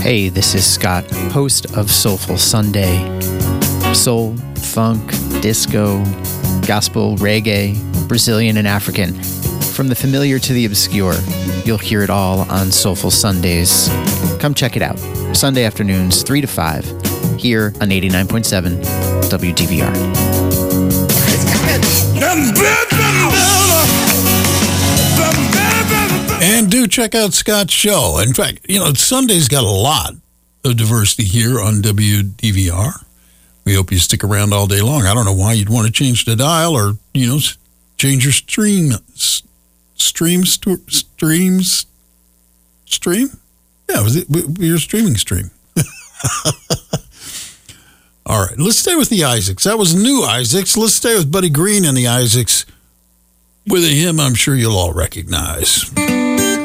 Hey, this is Scott, host of Soulful Sunday. Soul, funk, disco, gospel, reggae, Brazilian, and African. From the familiar to the obscure, you'll hear it all on Soulful Sundays. Come check it out. Sunday afternoons, 3 to 5, here on 89.7 WDVR. And do check out Scott's show. In fact, Sunday's got a lot of diversity here on WDVR. We hope you stick around all day long. I don't know why you'd want to change the dial or, change your stream? Yeah, was it your streaming stream? All right, let's stay with the Isaacs. That was New Isaacs. Let's stay with Buddy Green and the Isaacs with a hymn I'm sure you'll all recognize.